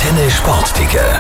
Antenne Sportticker.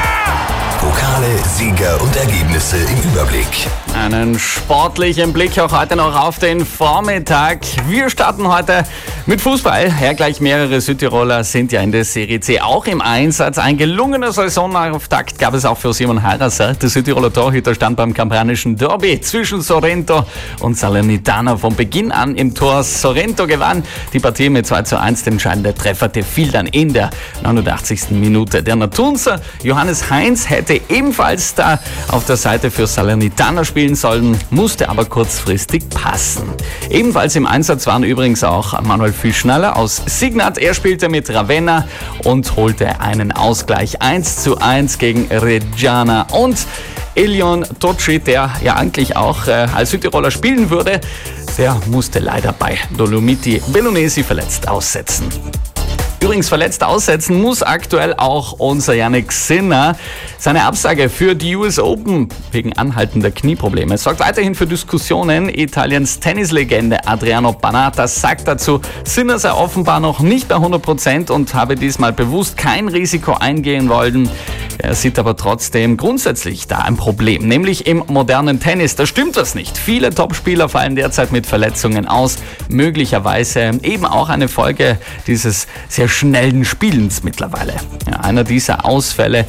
Pokale, Sieger und Ergebnisse im Überblick. Einen sportlichen Blick auch heute noch auf den Vormittag. Wir starten heute mit Fußball. Ja, gleich mehrere Südtiroler sind ja in der Serie C auch im Einsatz. Ein gelungener Saisonauftakt gab es auch für Simon Harasser. Der Südtiroler Torhüter stand beim kampranischen Derby zwischen Sorrento und Salernitana von Beginn an im Tor. Sorrento gewann die Partie mit 2:1. Der entscheidende Treffer, der fiel dann in der 89. Minute. Der Naturunser Johannes Heinz hätte ebenfalls da auf der Seite für Salernitana spielen sollen, musste aber kurzfristig passen. Ebenfalls im Einsatz waren übrigens auch Manuel Fischnaller aus Signat. Er spielte mit Ravenna und holte einen Ausgleich 1:1 gegen Reggiana. Und Elion Tocci, der ja eigentlich auch als Südtiroler spielen würde, der musste leider bei Dolomiti Bellunesi verletzt aussetzen. Übrigens verletzt aussetzen muss aktuell auch unser Jannik Sinner. Seine Absage für die US Open wegen anhaltender Knieprobleme sorgt weiterhin für Diskussionen. Italiens Tennislegende Adriano Panatta sagt dazu, Sinner sei offenbar noch nicht bei 100% und habe diesmal bewusst kein Risiko eingehen wollen. Er sieht aber trotzdem grundsätzlich da ein Problem, nämlich im modernen Tennis. Da stimmt was nicht. Viele Topspieler fallen derzeit mit Verletzungen aus. Möglicherweise eben auch eine Folge dieses sehr schnellen Spielens mittlerweile. Ja, einer dieser Ausfälle,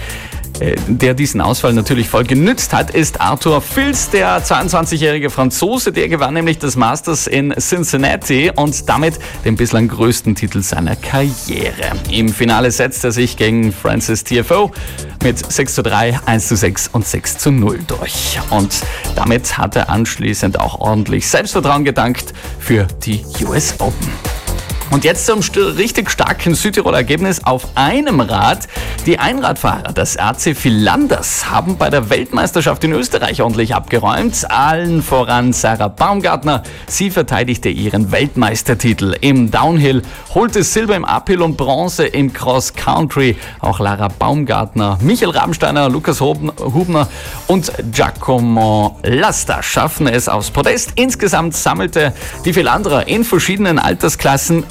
der diesen Ausfall natürlich voll genützt hat, ist Arthur Fils, der 22-jährige Franzose. Der gewann nämlich das Masters in Cincinnati und damit den bislang größten Titel seiner Karriere. Im Finale setzte er sich gegen Francis Tiafoe mit 6:3, 1:6 und 6:0 durch. Und damit hat er anschließend auch ordentlich Selbstvertrauen gedankt für die US Open. Und jetzt zum richtig starken Südtiroler Ergebnis auf einem Rad. Die Einradfahrer des RC Villanders haben bei der Weltmeisterschaft in Österreich ordentlich abgeräumt. Allen voran Sarah Baumgartner. Sie verteidigte ihren Weltmeistertitel im Downhill, holte Silber im Uphill und Bronze im Cross Country. Auch Lara Baumgartner, Michael Rabensteiner, Lukas Hubner und Giacomo Lasta schaffen es aufs Podest. Insgesamt sammelte die Villanderer in verschiedenen Altersklassen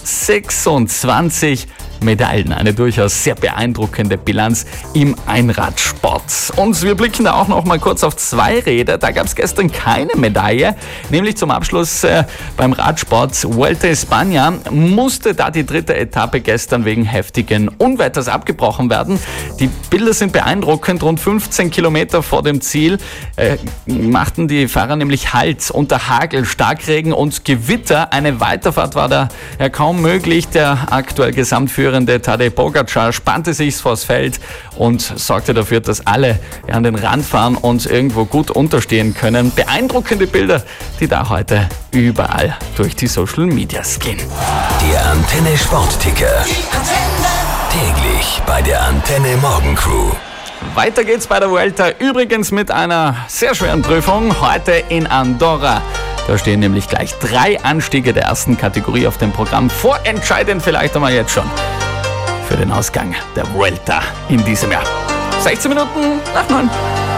26 Medaillen. Eine durchaus sehr beeindruckende Bilanz im Einradsport. Und wir blicken da auch noch mal kurz auf Zweiräder. Da gab es gestern keine Medaille, nämlich zum Abschluss beim Radsport Vuelta España musste da die dritte Etappe gestern wegen heftigen Unwetters abgebrochen werden. Die Bilder sind beeindruckend. Rund 15 Kilometer vor dem Ziel machten die Fahrer nämlich Halt unter Hagel, Starkregen und Gewitter. Eine Weiterfahrt war da ja kaum möglich. Der aktuell Gesamtführende Tadej Pogačar spannte sich vors Feld und sorgte dafür, dass alle an den Rand fahren und irgendwo gut unterstehen können. Beeindruckende Bilder, die da heute überall durch die Social Medias gehen. Der Antenne Sportticker. Täglich bei der Antenne Morgencrew. Weiter geht's bei der Vuelta, übrigens mit einer sehr schweren Prüfung, heute in Andorra. Da stehen nämlich gleich 3 Anstiege der ersten Kategorie auf dem Programm. Vorentscheidend vielleicht einmal jetzt schon für den Ausgang der Vuelta in diesem Jahr. 16 Minuten nach 9.